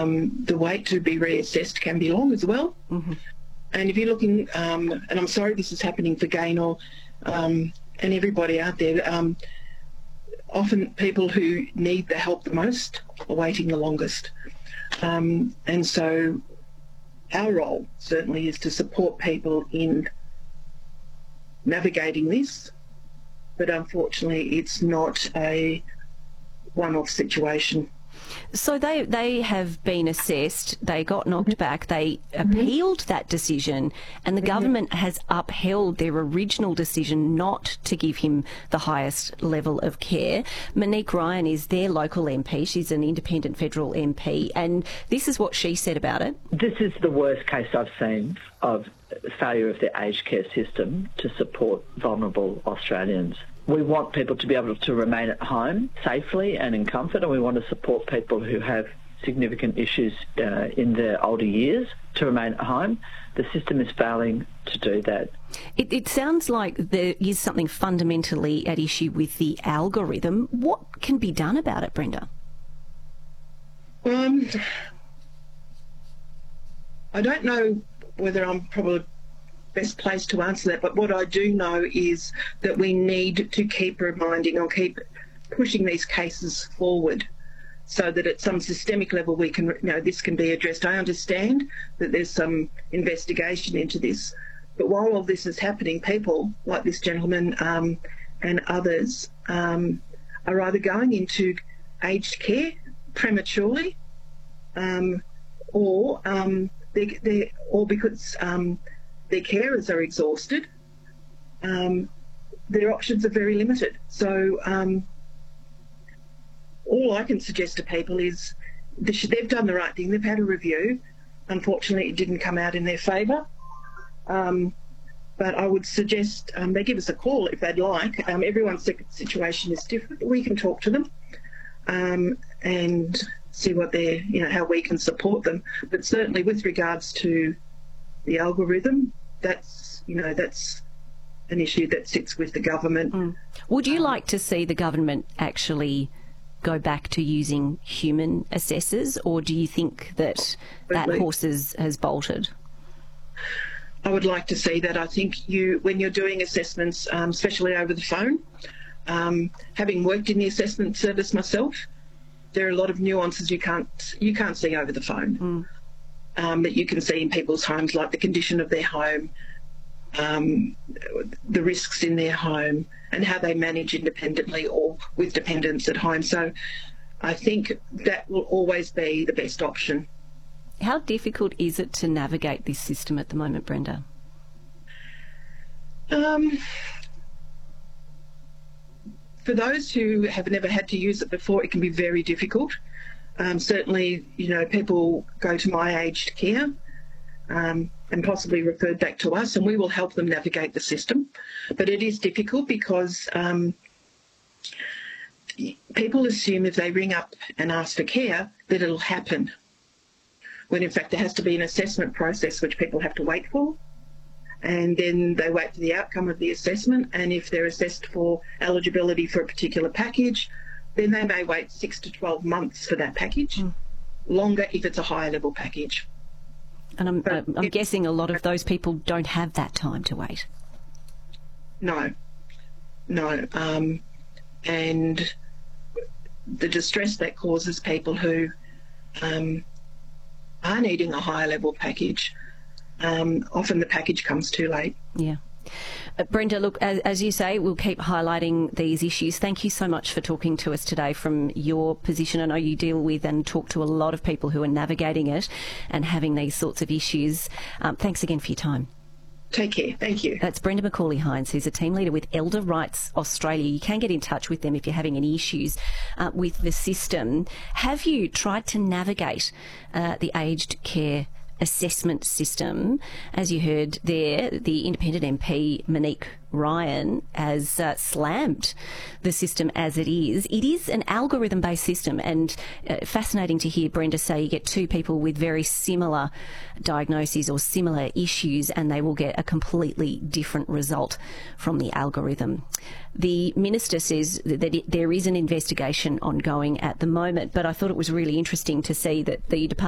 the wait to be reassessed can be long as well. Mm-hmm. And if you're looking, and I'm sorry this is happening for Gaynor and everybody out there, often people who need the help the most are waiting the longest. And so our role certainly is to support people in navigating this, but unfortunately it's not a one-off situation. So they have been assessed, they got knocked back, they appealed that decision, and the government has upheld their original decision not to give him the highest level of care. Monique Ryan is their local MP. She's an independent federal MP, and this is what she said about it. This is the worst case I've seen of failure of the aged care system to support vulnerable Australians. We want people to be able to remain at home safely and in comfort, and we want to support people who have significant issues in their older years to remain at home. The system is failing to do that. It sounds like there is something fundamentally at issue with the algorithm. What can be done about it, Brenda? I don't know whether I'm probably best place to answer that, but what I do know is that we need to keep reminding or keep pushing these cases forward so that at some systemic level we can, this can be addressed. I understand that there's some investigation into this, but while all this is happening, people like this gentleman and others are either going into aged care prematurely or because their carers are exhausted, their options are very limited. So all I can suggest to people is they've done the right thing. They've had a review. Unfortunately, it didn't come out in their favour. But I would suggest they give us a call if they'd like. Everyone's situation is different. We can talk to them and see what how we can support them. But certainly with regards to the algorithm, that's an issue that sits with the government. Would you like to see the government actually go back to using human assessors, or do you think that horse has bolted? I would like to see that. I think when you're doing assessments, especially over the phone, having worked in the assessment service myself, there are a lot of nuances you can't see over the phone. That you can see in people's homes, like the condition of their home, the risks in their home, and how they manage independently or with dependents at home. So I think that will always be the best option. How difficult is it to navigate this system at the moment, Brenda? For those who have never had to use it before, it can be very difficult. Certainly, people go to My Aged Care and possibly referred back to us, and we will help them navigate the system. But it is difficult because people assume if they ring up and ask for care that it'll happen, when in fact there has to be an assessment process which people have to wait for, and then they wait for the outcome of the assessment, and if they're assessed for eligibility for a particular package, then they may wait 6 to 12 months for that package, longer if it's a higher level package. And I'm guessing a lot of those people don't have that time to wait. No. And the distress that causes people who are needing a higher level package, often the package comes too late. Yeah. Brenda, look, as you say, we'll keep highlighting these issues. Thank you so much for talking to us today from your position. I know you deal with and talk to a lot of people who are navigating it and having these sorts of issues. Thanks again for your time. Take care. Thank you. That's Brenda McCauley-Hines, who's a team leader with Elder Rights Australia. You can get in touch with them if you're having any issues with the system. Have you tried to navigate the aged care assessment system? As you heard there, the independent MP Monique Ryan has slammed the system as it is. It is an algorithm-based system, and fascinating to hear Brenda say you get two people with very similar diagnoses or similar issues and they will get a completely different result from the algorithm. The Minister says that there is an investigation ongoing at the moment, but I thought it was really interesting to see that the Department